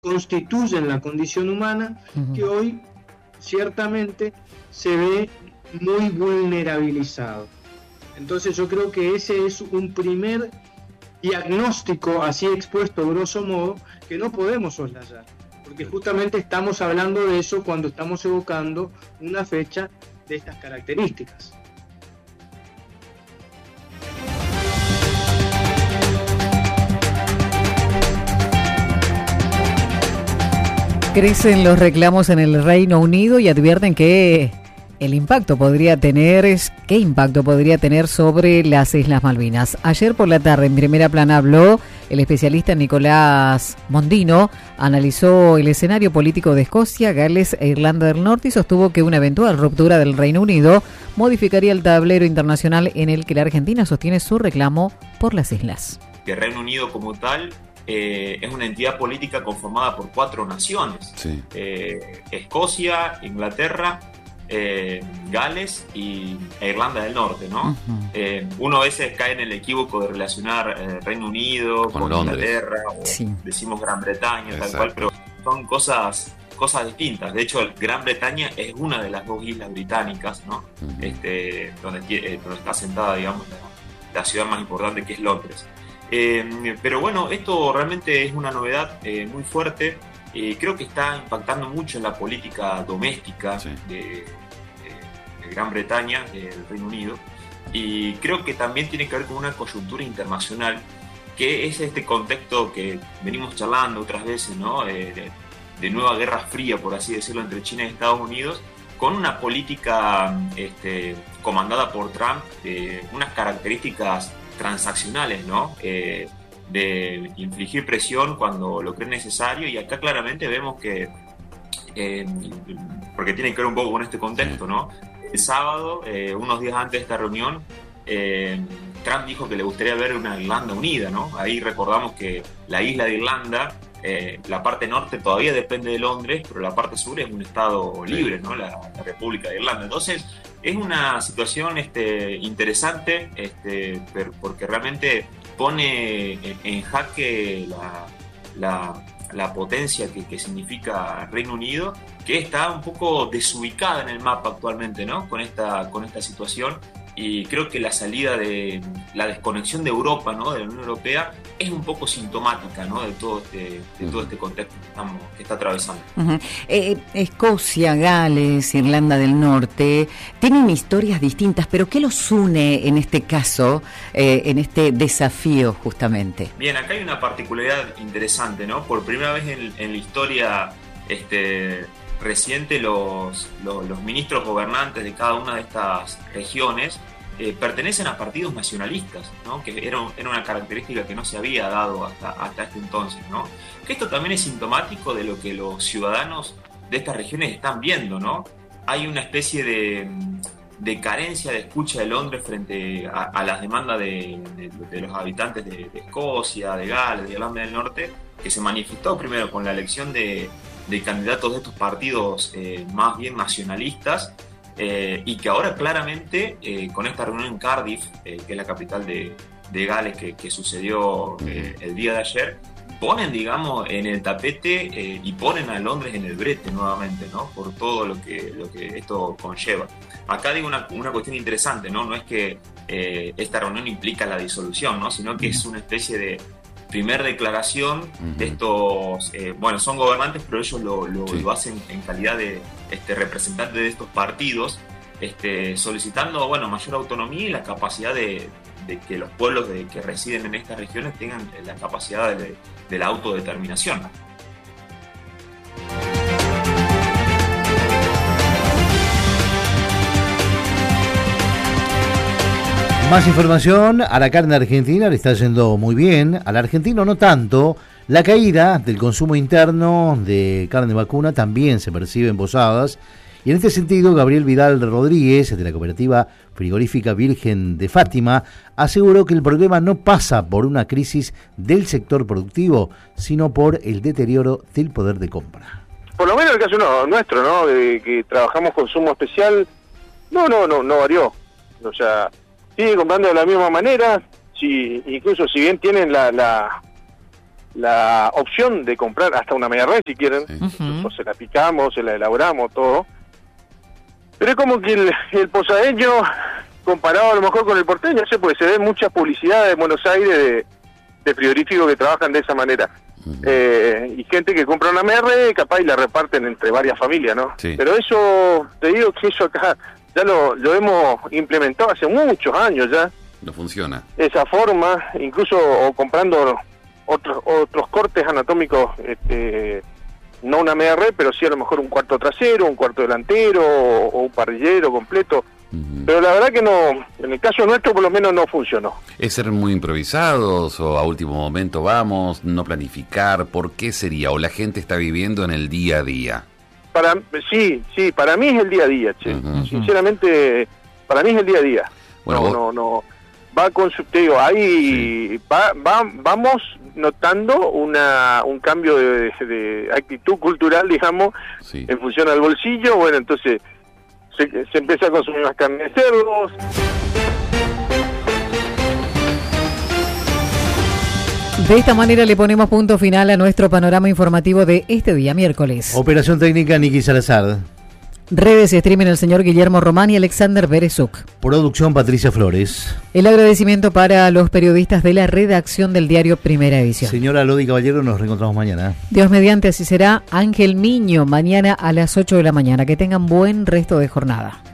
constituyen la condición humana, que hoy ciertamente se ve muy vulnerabilizado. Entonces yo creo que ese es un primer diagnóstico, así expuesto grosso modo, que no podemos soslayar, porque justamente estamos hablando de eso cuando estamos evocando una fecha de estas características. Crecen los reclamos en el Reino Unido y advierten que ¿qué impacto podría tener sobre las Islas Malvinas? Ayer por la tarde en Primera Plana habló el especialista Nicolás Mondino, analizó el escenario político de Escocia, Gales e Irlanda del Norte y sostuvo que una eventual ruptura del Reino Unido modificaría el tablero internacional en el que la Argentina sostiene su reclamo por las islas. El Reino Unido como tal es una entidad política conformada por 4 naciones, sí. Escocia, Inglaterra, Gales e Irlanda del Norte, ¿no? Uno a veces cae en el equívoco de relacionar Reino Unido con Inglaterra, o sí. Decimos Gran Bretaña, tal cual, pero son cosas distintas. De hecho, Gran Bretaña es una de las 2 islas británicas, ¿no? Donde está sentada, digamos, la ciudad más importante, que es Londres. Pero bueno, esto realmente es una novedad muy fuerte. Creo que está impactando mucho en la política doméstica de Gran Bretaña, del Reino Unido, y creo que también tiene que ver con una coyuntura internacional, que es este contexto que venimos charlando otras veces, ¿no? De nueva guerra fría, por así decirlo, entre China y Estados Unidos, con una política comandada por Trump, unas características transaccionales, ¿no? De infligir presión cuando lo cree necesario, y acá claramente vemos que, porque tiene que ver un poco con este contexto, ¿no? El sábado, unos días antes de esta reunión, Trump dijo que le gustaría ver una Irlanda unida, ¿no? Ahí recordamos que la isla de Irlanda, la parte norte todavía depende de Londres, pero la parte sur es un estado libre, ¿no? La República de Irlanda. Entonces, es una situación interesante, porque realmente pone en jaque la potencia que significa Reino Unido, que está un poco desubicada en el mapa actualmente, ¿no? Con esta situación. Y creo que la salida de la desconexión de Europa, ¿no? De la Unión Europea, es un poco sintomática, ¿no? De todo este contexto que está atravesando. Escocia, Gales, Irlanda del Norte tienen historias distintas, pero ¿qué los une en este caso, en este desafío justamente? Bien, acá hay una particularidad interesante, ¿no? Por primera vez en la historia reciente, los ministros gobernantes de cada una de estas regiones pertenecen a partidos nacionalistas, ¿no? Que era una característica que no se había dado hasta este entonces, ¿no? Que esto también es sintomático de lo que los ciudadanos de estas regiones están viendo, ¿no? Hay una especie de carencia de escucha de Londres frente a las demandas de los habitantes de Escocia, de Gales, de Irlanda del Norte, que se manifestó primero con la elección de candidatos de estos partidos más bien nacionalistas, y que ahora claramente con esta reunión en Cardiff, que es la capital de Gales, que sucedió el día de ayer, ponen, digamos, en el tapete y ponen a Londres en el brete nuevamente, ¿no? Por todo lo que esto conlleva. Acá digo una cuestión interesante, ¿no? No es que esta reunión implica la disolución, ¿no? Sino que es una especie de primer declaración de estos, son gobernantes, pero ellos lo hacen en calidad de representantes de estos partidos, solicitando mayor autonomía y la capacidad de que los pueblos que residen en estas regiones tengan la capacidad de la autodeterminación. Más información. A la carne argentina le está yendo muy bien, al argentino no tanto. La caída del consumo interno de carne vacuna también se percibe en Posadas, y en este sentido Gabriel Vidal Rodríguez, de la cooperativa frigorífica Virgen de Fátima, aseguró que el problema no pasa por una crisis del sector productivo, sino por el deterioro del poder de compra. Por lo menos el caso nuestro, ¿no? De que trabajamos consumo especial, no varió. O sea, sigue comprando de la misma manera, incluso si bien tienen la la opción de comprar hasta una media red si quieren, nosotros se la picamos, se la elaboramos, todo. Pero es como que el posadeño, comparado a lo mejor con el porteño, pues se ve mucha publicidad de Buenos Aires de frigoríficos que trabajan de esa manera. Y gente que compra una media red, capaz y la reparten entre varias familias, ¿no? Sí. Pero eso, te digo que eso acá ya lo hemos implementado hace muchos años ya. No funciona. Esa forma, incluso o comprando otros cortes anatómicos, no una media red, pero sí a lo mejor un cuarto trasero, un cuarto delantero o un parrillero completo. Pero la verdad que no, en el caso nuestro por lo menos no funcionó. ¿Es ser muy improvisados o a último momento vamos, no planificar? ¿Por qué sería? ¿O la gente está viviendo en el día a día? Sí, para mí es el día a día, che. Sinceramente, para mí es el día a día. Bueno, no. Va con su, te digo, ahí vamos notando un cambio de actitud cultural, digamos, en función al bolsillo. Bueno, entonces se empieza a consumir más carne de cerdos. De esta manera le ponemos punto final a nuestro panorama informativo de este día miércoles. Operación técnica Niki Salazar. Redes y streaming el señor Guillermo Román y Alexander Berezuk. Producción Patricia Flores. El agradecimiento para los periodistas de la redacción del diario Primera Edición. Señora Lodi Caballero, nos reencontramos mañana. Dios mediante, así será. Ángel Miño, mañana a las 8 de la mañana. Que tengan buen resto de jornada.